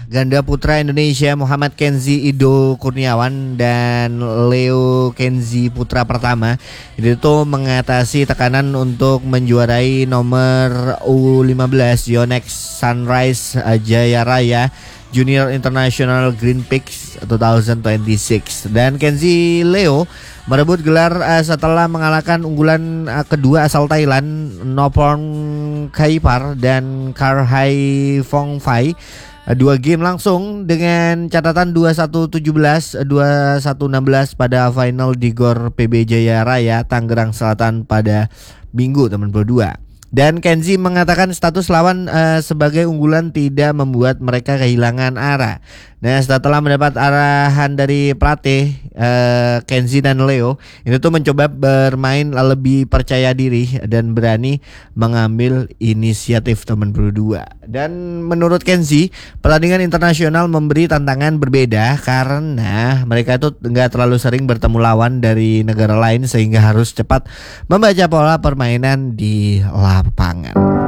ganda putra Indonesia Muhammad Kenzi Ido Kurniawan dan Leo Kenzi putra pertama itu mengatasi tekanan untuk menjuarai nomor U15 Yonex Sunrise Jaya Raya Junior International Green Peaks 2026. Dan Kenzi Leo merebut gelar setelah mengalahkan unggulan kedua asal Thailand Noporn Kaipar dan Karhai Fongfai 2 game langsung dengan catatan 21-17, 21-16 pada final di GOR PB Jaya Raya Tangerang Selatan pada Minggu teman berdua. Dan Kenzi mengatakan status lawan sebagai unggulan tidak membuat mereka kehilangan arah. Nah, setelah mendapat arahan dari pelatih Kenzi dan Leo, itu tuh mencoba bermain lebih percaya diri dan berani mengambil inisiatif teman berdua. Dan menurut Kenzi, pertandingan internasional memberi tantangan berbeda karena mereka itu nggak terlalu sering bertemu lawan dari negara lain sehingga harus cepat membaca pola permainan di lapangan.